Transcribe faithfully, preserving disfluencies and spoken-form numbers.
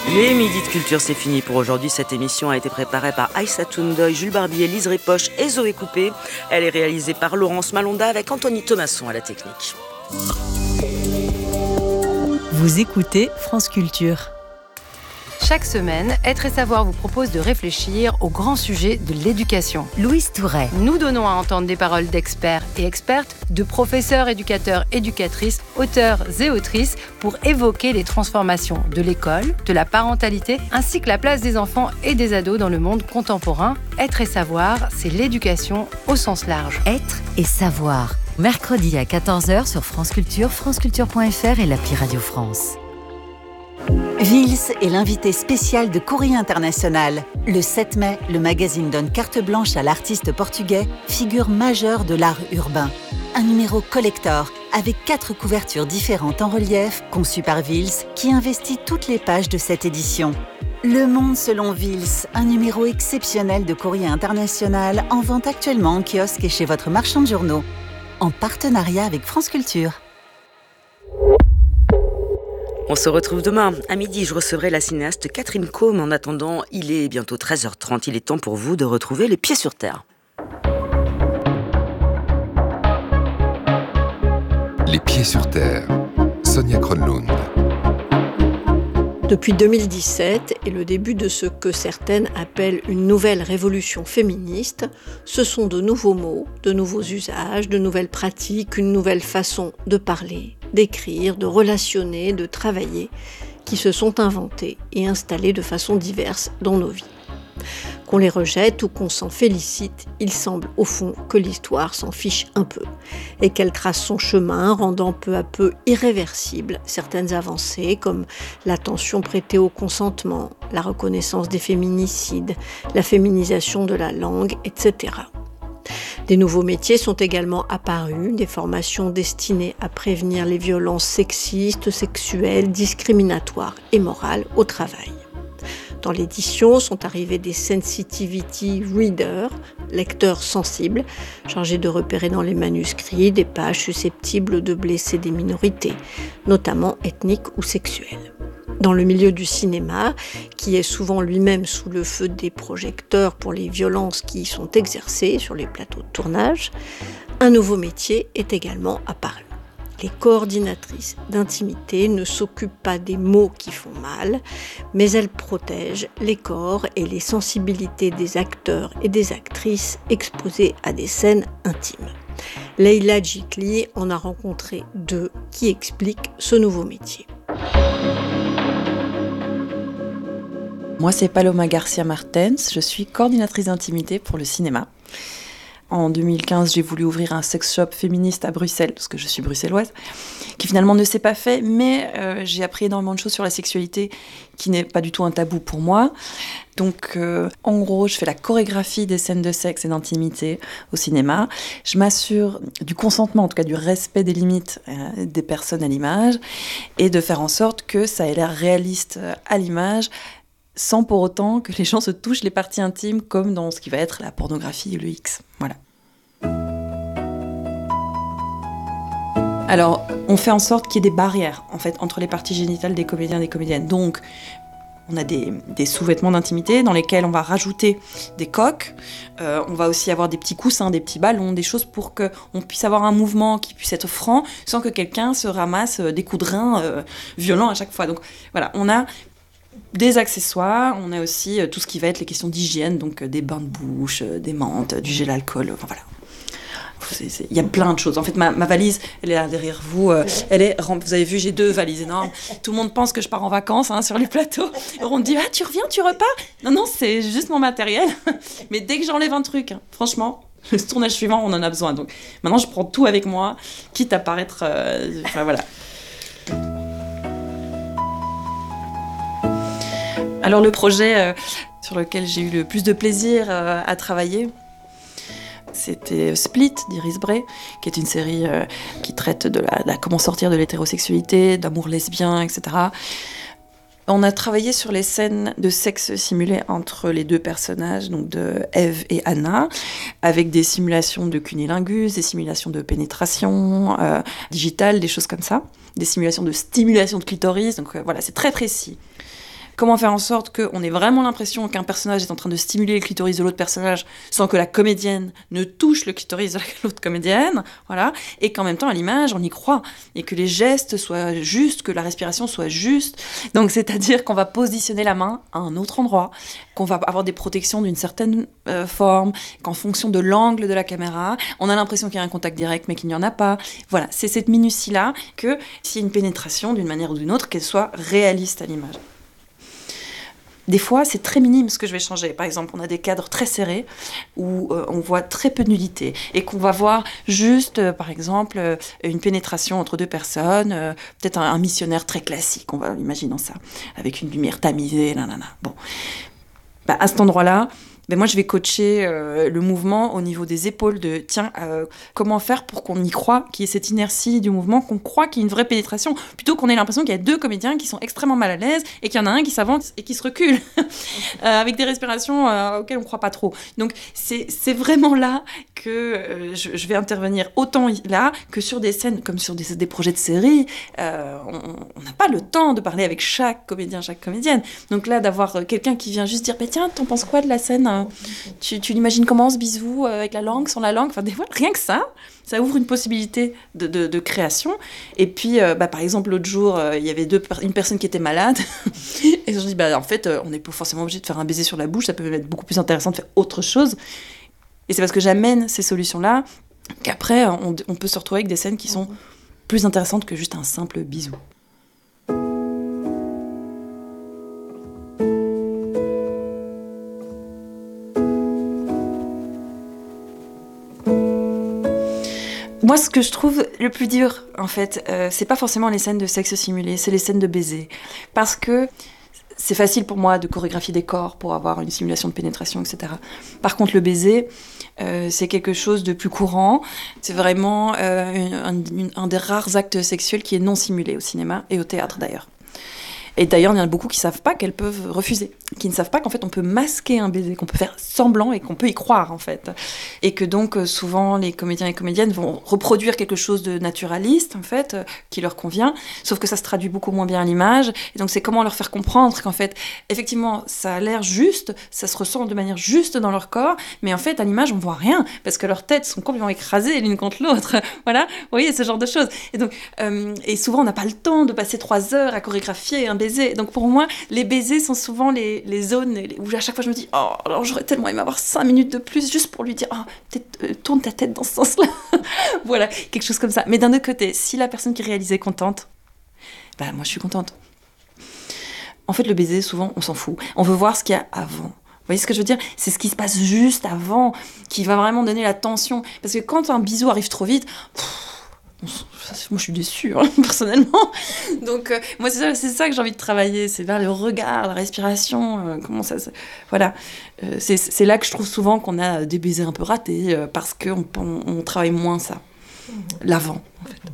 Les Midis de Culture, c'est fini pour aujourd'hui. Cette émission a été préparée par Aïssatou Ndoye, Jules Barbier, Lise Ripoche et Zoé Coupé. Elle est réalisée par Laurence Malonda avec Anthony Thomasson à la technique. Vous écoutez France Culture. Chaque semaine, Être et Savoir vous propose de réfléchir au grand sujet de l'éducation. Louise Touret. Nous donnons à entendre des paroles d'experts et expertes, de professeurs, éducateurs, éducatrices, auteurs et autrices pour évoquer les transformations de l'école, de la parentalité, ainsi que la place des enfants et des ados dans le monde contemporain. Être et Savoir, c'est l'éducation au sens large. Être et Savoir. Mercredi à quatorze heures sur France Culture, franceculture point f r et l'appli Radio France. Vils est l'invité spécial de Courrier International. Le sept mai, le magazine donne carte blanche à l'artiste portugais, figure majeure de l'art urbain. Un numéro collector avec quatre couvertures différentes en relief, conçues par Vils, qui investit toutes les pages de cette édition. Le Monde selon Vils, un numéro exceptionnel de Courrier International en vente actuellement en kiosque et chez votre marchand de journaux. En partenariat avec France Culture. On se retrouve demain. À midi, je recevrai la cinéaste Catherine Combe. En attendant, il est bientôt treize heures trente. Il est temps pour vous de retrouver les pieds sur terre. Les pieds sur terre. Sonia Kronlund. Depuis deux mille dix-sept et le début de ce que certaines appellent une nouvelle révolution féministe, ce sont de nouveaux mots, de nouveaux usages, de nouvelles pratiques, une nouvelle façon de parler, d'écrire, de relationner, de travailler, qui se sont inventés et installés de façon diverse dans nos vies. Qu'on les rejette ou qu'on s'en félicite, il semble au fond que l'histoire s'en fiche un peu et qu'elle trace son chemin, rendant peu à peu irréversibles certaines avancées comme l'attention prêtée au consentement, la reconnaissance des féminicides, la féminisation de la langue, et cetera. Des nouveaux métiers sont également apparus, des formations destinées à prévenir les violences sexistes, sexuelles, discriminatoires et morales au travail. Dans l'édition sont arrivés des sensitivity readers, lecteurs sensibles, chargés de repérer dans les manuscrits des pages susceptibles de blesser des minorités, notamment ethniques ou sexuelles. Dans le milieu du cinéma, qui est souvent lui-même sous le feu des projecteurs pour les violences qui y sont exercées sur les plateaux de tournage, un nouveau métier est également apparu. Les coordinatrices d'intimité ne s'occupent pas des mots qui font mal, mais elles protègent les corps et les sensibilités des acteurs et des actrices exposés à des scènes intimes. Leila Djikli en a rencontré deux qui expliquent ce nouveau métier. Moi, c'est Paloma Garcia Martens, je suis coordinatrice d'intimité pour le cinéma. En deux mille quinze, j'ai voulu ouvrir un sex shop féministe à Bruxelles, parce que je suis bruxelloise, qui finalement ne s'est pas fait, mais euh, j'ai appris énormément de choses sur la sexualité, qui n'est pas du tout un tabou pour moi. Donc, euh, en gros, je fais la chorégraphie des scènes de sexe et d'intimité au cinéma. Je m'assure du consentement, en tout cas du respect des limites euh, des personnes à l'image, et de faire en sorte que ça ait l'air réaliste à l'image, sans pour autant que les gens se touchent les parties intimes comme dans ce qui va être la pornographie et le X. Voilà. Alors, on fait en sorte qu'il y ait des barrières, en fait, entre les parties génitales des comédiens et des comédiennes. Donc, on a des, des sous-vêtements d'intimité dans lesquels on va rajouter des coques. Euh, on va aussi avoir des petits coussins, des petits ballons, des choses pour qu'on puisse avoir un mouvement qui puisse être franc, sans que quelqu'un se ramasse des coups de rein euh, violents à chaque fois. Donc, voilà, on a des accessoires, on a aussi tout ce qui va être les questions d'hygiène, donc des bains de bouche, des menthes, du gel alcool, enfin voilà. Il y a plein de choses. En fait, ma, ma valise, elle est là derrière vous. Euh, elle est, vous avez vu, j'ai deux valises énormes. Tout le monde pense que je pars en vacances hein, sur les plateaux. Et on me dit, ah, tu reviens, tu repars ? Non, non, c'est juste mon matériel. Mais dès que j'enlève un truc, hein, franchement, le tournage suivant, on en a besoin. Donc maintenant, je prends tout avec moi, quitte à paraître... Euh, enfin, voilà. Alors le projet euh, sur lequel j'ai eu le plus de plaisir euh, à travailler, c'était Split d'Iris Bray, qui est une série euh, qui traite de, la, de la, comment sortir de l'hétérosexualité, d'amour lesbien, et cetera. On a travaillé sur les scènes de sexe simulé entre les deux personnages, donc de Eve et Anna, avec des simulations de cunnilingus, des simulations de pénétration euh, digitale, des choses comme ça, des simulations de stimulation de clitoris, donc euh, voilà, c'est très précis. Comment faire en sorte qu'on ait vraiment l'impression qu'un personnage est en train de stimuler le clitoris de l'autre personnage sans que la comédienne ne touche le clitoris de l'autre comédienne, voilà, et qu'en même temps, à l'image, on y croit, et que les gestes soient justes, que la respiration soit juste. Donc, c'est-à-dire qu'on va positionner la main à un autre endroit, qu'on va avoir des protections d'une certaine euh, forme, qu'en fonction de l'angle de la caméra, on a l'impression qu'il y a un contact direct, mais qu'il n'y en a pas. Voilà, c'est cette minutie-là que, s'il y a une pénétration d'une manière ou d'une autre, qu'elle soit réaliste à l'image. Des fois, c'est très minime ce que je vais changer. Par exemple, on a des cadres très serrés où euh, on voit très peu de nudité et qu'on va voir juste, euh, par exemple, euh, une pénétration entre deux personnes, euh, peut-être un, un missionnaire très classique, on va imaginons ça, avec une lumière tamisée, nanana. Bon, bah, à cet endroit-là, ben moi, je vais coacher euh, le mouvement au niveau des épaules de tiens, euh, comment faire pour qu'on y croit, qu'il y ait cette inertie du mouvement, qu'on croit qu'il y a une vraie pénétration, plutôt qu'on ait l'impression qu'il y a deux comédiens qui sont extrêmement mal à l'aise et qu'il y en a un qui s'avance et qui se recule, euh, avec des respirations euh, auxquelles on ne croit pas trop. Donc, c'est, c'est vraiment là que euh, je, je vais intervenir, autant là que sur des scènes comme sur des, des projets de série. Euh, on n'a pas le temps de parler avec chaque comédien, chaque comédienne. Donc là, d'avoir quelqu'un qui vient juste dire bah, tiens, t'en penses quoi de la scène ? Tu, tu l'imagines comment ce bisou euh, avec la langue, sans la langue, enfin des fois rien que ça, ça ouvre une possibilité de, de, de création. Et puis euh, bah, par exemple l'autre jour il euh, y avait deux, une personne qui était malade et je dis bah en fait euh, on n'est pas forcément obligé de faire un baiser sur la bouche, ça peut même être beaucoup plus intéressant de faire autre chose. Et c'est parce que j'amène ces solutions là qu'après on, on peut se retrouver avec des scènes qui sont plus intéressantes que juste un simple bisou. Moi, ce que je trouve le plus dur, en fait, euh, c'est pas forcément les scènes de sexe simulé, c'est les scènes de baiser. Parce que c'est facile pour moi de chorégraphier des corps pour avoir une simulation de pénétration, et cetera. Par contre, le baiser, euh, c'est quelque chose de plus courant. C'est vraiment euh, un, un, un des rares actes sexuels qui est non simulé au cinéma et au théâtre, d'ailleurs. Et d'ailleurs, il y en a beaucoup qui ne savent pas qu'elles peuvent refuser, qui ne savent pas qu'en fait, on peut masquer un baiser, qu'on peut faire semblant et qu'on peut y croire, en fait. Et que donc, souvent, les comédiens et comédiennes vont reproduire quelque chose de naturaliste, en fait, qui leur convient, sauf que ça se traduit beaucoup moins bien à l'image. Et donc, c'est comment leur faire comprendre qu'en fait, effectivement, ça a l'air juste, ça se ressent de manière juste dans leur corps, mais en fait, à l'image, on ne voit rien, parce que leurs têtes sont complètement écrasées l'une contre l'autre. Voilà, vous voyez, ce genre de choses. Et donc, euh, et souvent, on n'a pas le temps de passer trois heures à chorégraphier un baiser. Donc pour moi, les baisers sont souvent les, les zones où à chaque fois je me dis oh, alors j'aurais tellement aimé avoir cinq minutes de plus juste pour lui dire oh, peut-être euh, tourne ta tête dans ce sens-là. Voilà, quelque chose comme ça. Mais d'un autre côté, si la personne qui réalise est contente, bah moi je suis contente. En fait, le baiser, souvent, on s'en fout. On veut voir ce qu'il y a avant. Vous voyez ce que je veux dire ? C'est ce qui se passe juste avant qui va vraiment donner la tension. Parce que quand un bisou arrive trop vite... Pff, moi je suis déçue hein, personnellement, donc euh, moi c'est ça, c'est ça que j'ai envie de travailler, c'est vers le regard, la respiration, euh, comment ça, ça voilà, euh, c'est, c'est là que je trouve souvent qu'on a des baisers un peu ratés euh, parce qu'on on, on travaille moins ça, l'avant en fait.